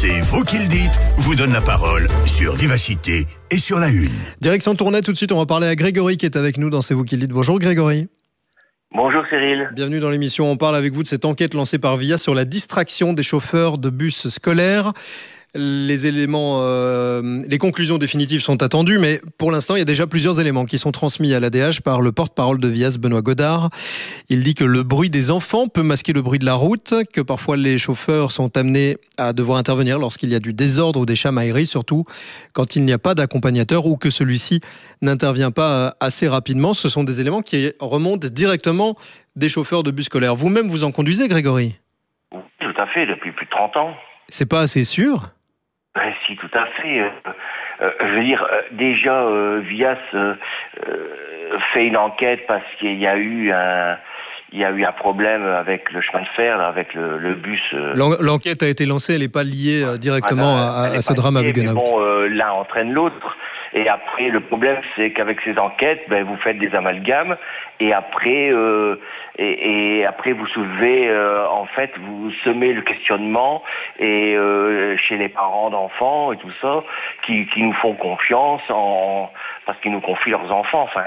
C'est vous qui le dites, vous donne la parole sur Vivacité et sur La Une. Direction Tournai, tout de suite, on va parler à Grégory qui est avec nous dans C'est vous qui le dites. Bonjour Grégory. Bonjour Cyril. Bienvenue dans l'émission. On parle avec vous de cette enquête lancée par VIA sur la distraction des chauffeurs de bus scolaires. Les conclusions définitives sont attendues, mais pour l'instant, il y a déjà plusieurs éléments qui sont transmis à l'ADH par le porte-parole de VIAS, Benoît Godard. Il dit que le bruit des enfants peut masquer le bruit de la route, que parfois les chauffeurs sont amenés à devoir intervenir lorsqu'il y a du désordre ou des chamailleries, surtout quand il n'y a pas d'accompagnateur ou que celui-ci n'intervient pas assez rapidement. Ce sont des éléments qui remontent directement des chauffeurs de bus scolaires. Vous-même, vous en conduisez, Grégory ? Tout à fait, depuis plus de 30 ans. C'est pas assez sûr ? Si, tout à fait. Je veux dire, déjà, VIAS fait une enquête parce qu'il y a eu un problème avec le chemin de fer, avec le bus. L'enquête a été lancée, elle n'est pas liée directement à ce drame à Buggenhout. Bon, l'un entraîne l'autre. Et après, le problème, c'est qu'avec ces enquêtes, vous faites des amalgames et après, vous soulevez, en fait, vous semez le questionnement et chez les parents d'enfants et tout ça, qui nous font confiance parce qu'ils nous confient leurs enfants. Enfin,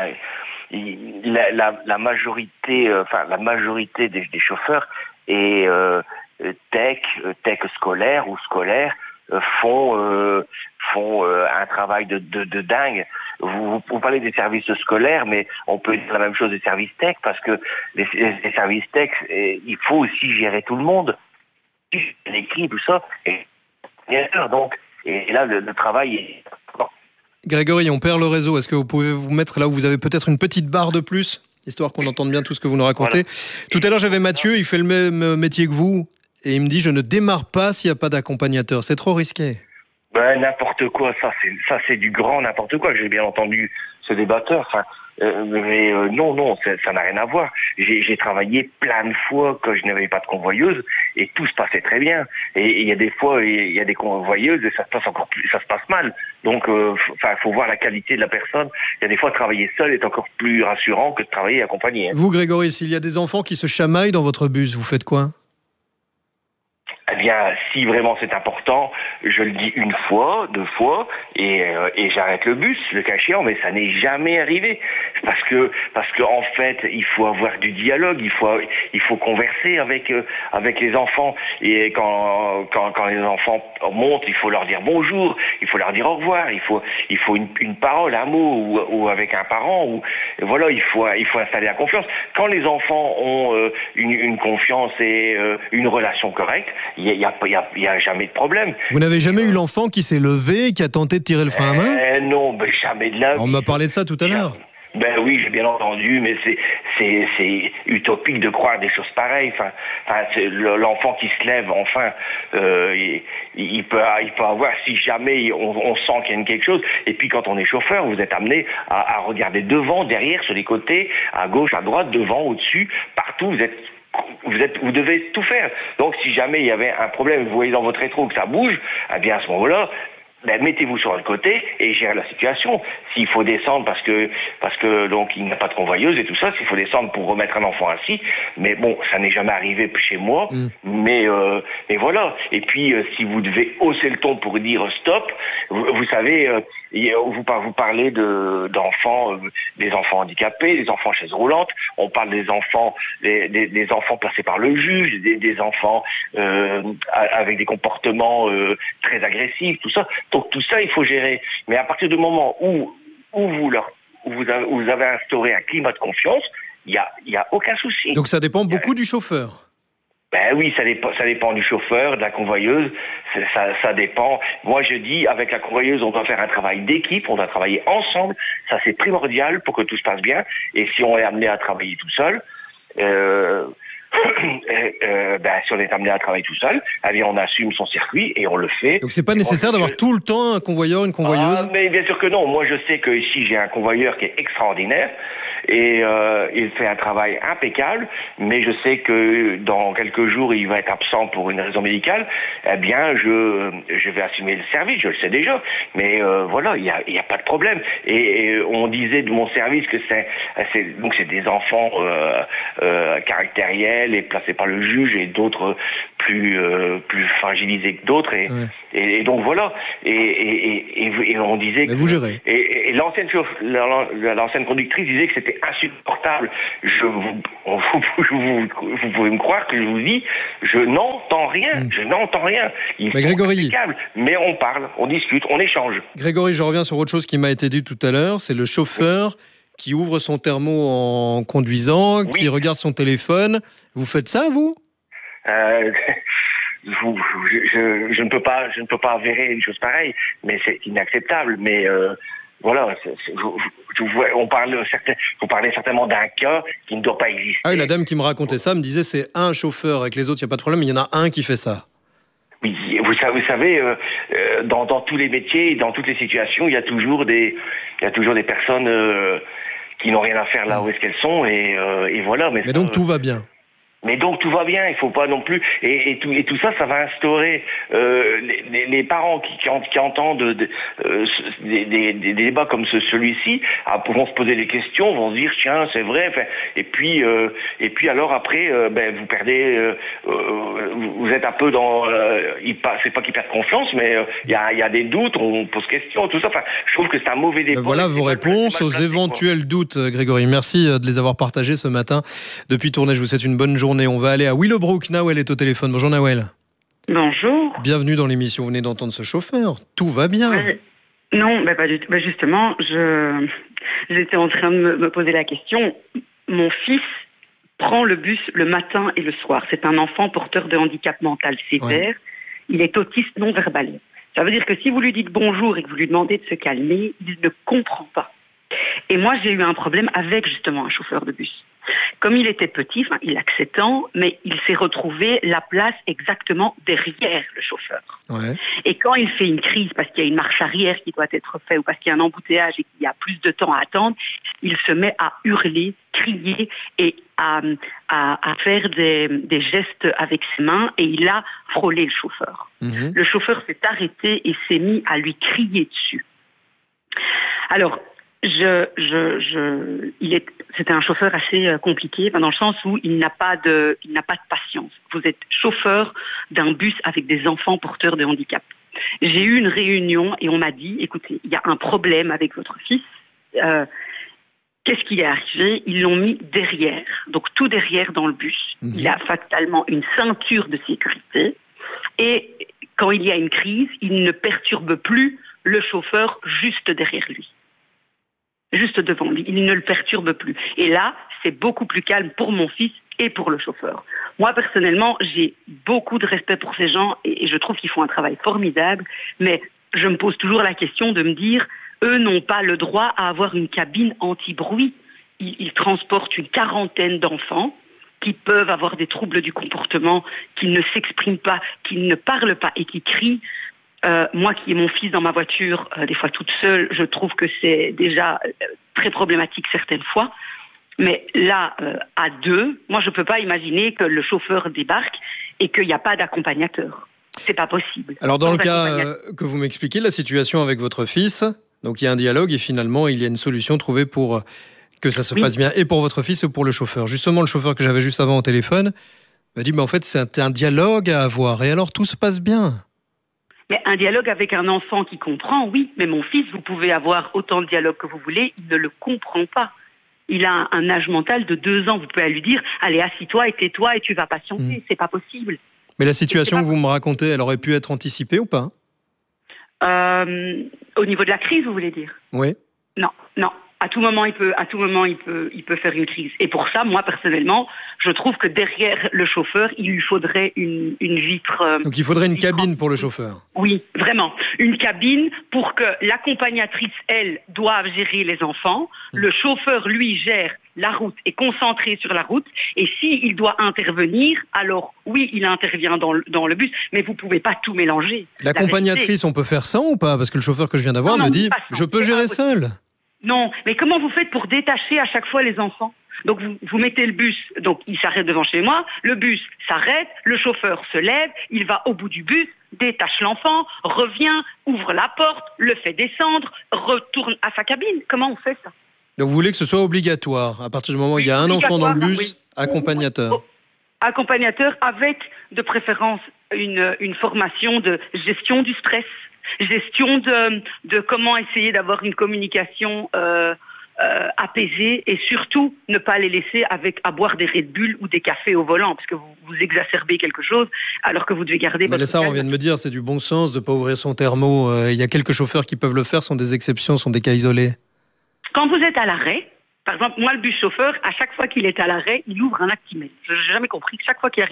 la majorité des chauffeurs et tech scolaire ou scolaire font un travail de dingue. Vous parlez des services scolaires, mais on peut dire la même chose des services tech, parce que les services tech, il faut aussi gérer tout le monde, l'équipe, tout ça. Et là, le travail est... Grégory, on perd le réseau. Est-ce que vous pouvez vous mettre là où vous avez peut-être une petite barre de plus, histoire qu'on entende bien tout ce que vous nous racontez. Voilà. Tout à l'heure, j'avais Mathieu, il fait le même métier que vous, et il me dit, je ne démarre pas s'il n'y a pas d'accompagnateur. C'est trop risqué. N'importe quoi, ça c'est du grand n'importe quoi. J'ai bien entendu ce débatteur. Mais non, ça n'a rien à voir. J'ai travaillé plein de fois quand je n'avais pas de convoyeuse et tout se passait très bien. Et il y a des fois, il y a des convoyeuses et ça se passe mal. Donc, faut voir la qualité de la personne. Il y a des fois, travailler seul est encore plus rassurant que de travailler accompagné. Vous, Grégory, s'il y a des enfants qui se chamaillent dans votre bus, vous faites quoi ? Eh bien, si vraiment c'est important, je le dis une fois, 2 fois, et j'arrête le bus, le cas échéant, mais ça n'est jamais arrivé. Parce que en fait, il faut avoir du dialogue, il faut converser avec les enfants. Et quand les enfants montent, il faut leur dire bonjour, il faut leur dire au revoir, il faut une parole, un mot, ou avec un parent, ou voilà, il faut installer la confiance. Quand les enfants ont une confiance et une relation correcte, il y a jamais de problème. Vous n'avez jamais eu l'enfant qui s'est levé, qui a tenté de tirer le frein à main ? Non, mais jamais de la vie. On m'a parlé de ça tout à l'heure. Oui, j'ai bien entendu, mais c'est utopique de croire des choses pareilles. L'enfant qui se lève, enfin, il peut avoir, si jamais on sent qu'il y a quelque chose. Et puis quand on est chauffeur, vous êtes amené à regarder devant, derrière, sur les côtés, à gauche, à droite, devant, au-dessus, partout. Vous devez tout faire. Donc, si jamais il y avait un problème, vous voyez dans votre rétro que ça bouge, eh bien, à ce moment-là, mettez-vous sur le côté et gérez la situation. S'il faut descendre parce que donc il n'y a pas de convoyeuse et tout ça, s'il faut descendre pour remettre un enfant assis, mais bon, ça n'est jamais arrivé chez moi, mais voilà. Et puis, si vous devez hausser le ton pour dire stop, vous savez, vous parlez d'enfants, des enfants handicapés, des enfants chaises roulantes, on parle des enfants, des enfants placés par le juge, des enfants avec des comportements très agressifs, tout ça. Donc tout ça, il faut gérer. Mais à partir du moment où vous avez instauré un climat de confiance, il y a aucun souci. Donc ça dépend beaucoup du chauffeur. Oui, ça dépend du chauffeur, de la convoyeuse, ça dépend. Moi, je dis, avec la convoyeuse, on doit faire un travail d'équipe, on doit travailler ensemble. Ça, c'est primordial pour que tout se passe bien. Et si on est amené à travailler tout seul, si on est amené à travailler tout seul, eh bien on assume son circuit et on le fait. Donc c'est pas nécessaire d'avoir tout le temps un convoyeur, une convoyeuse ? Mais bien sûr que non. Moi, je sais que ici j'ai un convoyeur qui est extraordinaire et il fait un travail impeccable, mais je sais que dans quelques jours il va être absent pour une raison médicale. Eh bien, je vais assumer le service, je le sais déjà. Mais voilà, il y a pas de problème. Et on disait de mon service que c'est des enfants caractériels et placés par le juge et d'autres plus fragilisés que d'autres. Et donc voilà. Et on disait que vous gérez. Et l'ancienne conductrice disait que c'était insupportable. Vous pouvez me croire que je vous dis, je n'entends rien. Je n'entends rien. Grégory, mais on parle, on discute, on échange. Grégory, je reviens sur autre chose qui m'a été dit tout à l'heure. C'est le chauffeur qui ouvre son thermo en conduisant, qui regarde son téléphone. Vous faites ça, vous ? Je ne peux pas avérer une chose pareille, mais c'est inacceptable. Mais voilà, vous parlez certainement d'un cas qui ne doit pas exister. Ah oui, la dame qui me racontait ça me disait c'est un chauffeur, avec les autres il n'y a pas de problème, mais il y en a un qui fait ça. Oui, vous savez, dans tous les métiers, dans toutes les situations, il y a toujours des personnes qui n'ont rien à faire là où est-ce qu'elles sont, et voilà. Mais donc tout va bien. Mais donc tout va bien, il faut pas non plus, et tout ça, ça va instaurer les parents qui entendent des débats comme celui-ci, vont se poser des questions, vont se dire tiens c'est vrai, et puis alors après vous perdez, vous êtes un peu dans, c'est pas qu'ils perdent confiance, mais il y a des doutes, on pose question, tout ça. Enfin, je trouve que c'est un mauvais débat. Voilà vos réponses aux éventuels doutes, Grégory. Merci de les avoir partagés ce matin depuis Tournai. Je vous souhaite une bonne journée. On va aller à Willowbrook. Nawel est au téléphone. Bonjour Nawel. Bonjour. Bienvenue dans l'émission. Vous venez d'entendre ce chauffeur. Tout va bien. Non, pas du tout. Justement, j'étais en train de me poser la question. Mon fils prend le bus le matin et le soir. C'est un enfant porteur de handicap mental sévère. Il est autiste non-verbal. Ça veut dire que si vous lui dites bonjour et que vous lui demandez de se calmer, il ne comprend pas. Et moi, j'ai eu un problème avec justement un chauffeur de bus. Comme il était petit, il a que 7 ans, mais il s'est retrouvé la place exactement derrière le chauffeur. Ouais. Et quand il fait une crise, parce qu'il y a une marche arrière qui doit être faite, ou parce qu'il y a un embouteillage et qu'il y a plus de temps à attendre, il se met à hurler, crier et à faire des gestes avec ses mains, et il a frôlé le chauffeur. Mmh. Le chauffeur s'est arrêté et s'est mis à lui crier dessus. Alors, c'était un chauffeur assez compliqué, dans le sens où il n'a pas de patience. Vous êtes chauffeur d'un bus avec des enfants porteurs de handicap. J'ai eu une réunion et on m'a dit, écoutez, il y a un problème avec votre fils. Qu'est-ce qui est arrivé ? Ils l'ont mis derrière, donc tout derrière dans le bus. Mmh. Il a fatalement une ceinture de sécurité et quand il y a une crise, il ne perturbe plus le chauffeur juste derrière lui. Juste devant lui, il ne le perturbe plus. Et là, c'est beaucoup plus calme pour mon fils et pour le chauffeur. Moi, personnellement, j'ai beaucoup de respect pour ces gens et je trouve qu'ils font un travail formidable, mais je me pose toujours la question de me dire, eux n'ont pas le droit à avoir une cabine anti-bruit. Ils transportent une 40aine d'enfants qui peuvent avoir des troubles du comportement, qui ne s'expriment pas, qui ne parlent pas et qui crient. Moi qui ai mon fils dans ma voiture, des fois toute seule, je trouve que c'est déjà très problématique certaines fois. Mais là, à deux, moi je ne peux pas imaginer que le chauffeur débarque et qu'il n'y a pas d'accompagnateur. C'est pas possible. Alors dans le cas que vous m'expliquez, la situation avec votre fils, donc il y a un dialogue et finalement il y a une solution trouvée pour que ça se passe bien et pour votre fils et pour le chauffeur. Justement, le chauffeur que j'avais juste avant au téléphone m'a dit, mais en fait c'est un dialogue à avoir et alors tout se passe bien. Mais un dialogue avec un enfant qui comprend, oui. Mais mon fils, vous pouvez avoir autant de dialogue que vous voulez, il ne le comprend pas. Il a un âge mental de 2 ans. Vous pouvez lui dire, allez, assis-toi et tais-toi et tu vas patienter. C'est pas possible. Mais la situation que vous me racontez, elle aurait pu être anticipée ou pas ? Au niveau de la crise, vous voulez dire ? Oui. Non. À tout moment, il peut faire une crise. Et pour ça, moi, personnellement, je trouve que derrière le chauffeur, il lui faudrait une vitre... Donc il faudrait une cabine pour le chauffeur. Oui, vraiment. Une cabine pour que l'accompagnatrice, elle, doive gérer les enfants. Le chauffeur, lui, gère la route, est concentré sur la route. Et s'il doit intervenir, alors oui, il intervient dans le bus. Mais vous ne pouvez pas tout mélanger. L'accompagnatrice, on peut faire ça ou pas ? Parce que le chauffeur que je viens d'avoir me dit, je peux gérer seul. Non, mais comment vous faites pour détacher à chaque fois les enfants ? Donc vous mettez le bus, donc il s'arrête devant chez moi, le bus s'arrête, le chauffeur se lève, il va au bout du bus, détache l'enfant, revient, ouvre la porte, le fait descendre, retourne à sa cabine. Comment on fait ça ? Donc vous voulez que ce soit obligatoire, à partir du moment où il y a un enfant dans le bus, accompagnateur. Accompagnateur avec de préférence une formation de gestion du stress, gestion de comment essayer d'avoir une communication apaisée, et surtout ne pas les laisser à boire des Red Bull ou des cafés au volant, parce que vous exacerbez quelque chose alors que vous devez garder votre ça, calme. on vient de me dire, c'est du bon sens de ne pas ouvrir son thermo. Il y a quelques chauffeurs qui peuvent le faire, sont des exceptions, sont des cas isolés. Quand vous êtes à l'arrêt, par exemple, moi, le bus chauffeur, à chaque fois qu'il est à l'arrêt, il ouvre un Actimel. Je n'ai jamais compris. Chaque fois qu'il arrive